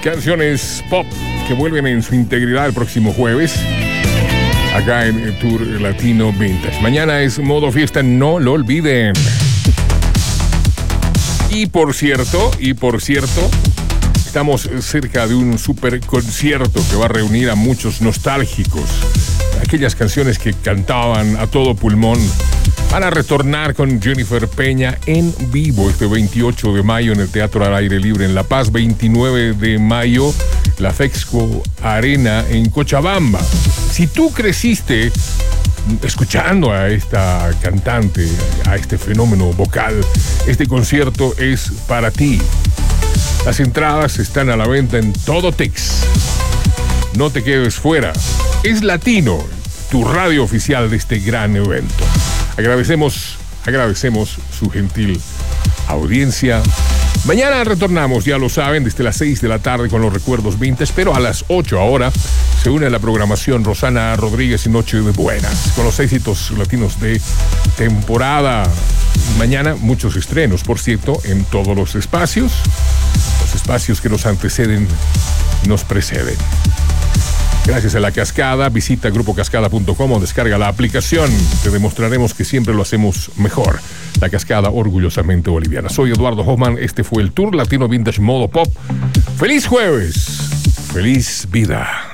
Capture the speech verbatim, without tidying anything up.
canciones pop que vuelven en su integridad el próximo jueves acá en el Tour Latino Vintage. Mañana es modo fiesta, no lo olviden. Y por cierto, y por cierto, estamos cerca de un super concierto que va a reunir a muchos nostálgicos. Aquellas canciones que cantaban a todo pulmón van a retornar con Jennifer Peña en vivo este veintiocho de mayo en el Teatro al Aire Libre en La Paz, veintinueve de mayo la Fexco Arena en Cochabamba. Si tú creciste escuchando a esta cantante, a este fenómeno vocal, este concierto es para ti. Las entradas están a la venta en Todo Tix. No te quedes fuera. Es Latino, tu radio oficial de este gran evento. Agradecemos, agradecemos su gentil audiencia. Mañana retornamos, ya lo saben, desde las seis de la tarde con los recuerdos vintage, pero a las ocho ahora se une a la programación Rosana Rodríguez y Noche de Buenas, con los éxitos latinos de temporada. Mañana muchos estrenos, por cierto, en todos los espacios, los espacios que nos anteceden, nos preceden. Gracias a La Cascada, visita grupo cascada punto com o descarga la aplicación. Te demostraremos que siempre lo hacemos mejor. La Cascada, orgullosamente boliviana. Soy Eduardo Hoffman, este fue el Tour Latino Vintage Modo Pop. ¡Feliz jueves! ¡Feliz vida!